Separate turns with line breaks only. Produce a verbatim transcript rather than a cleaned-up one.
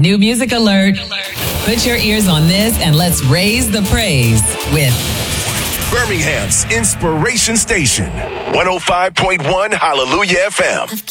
New music alert. Put your ears on this and let's raise the praise with
Birmingham's Inspiration Station, one oh five point one Hallelujah F M.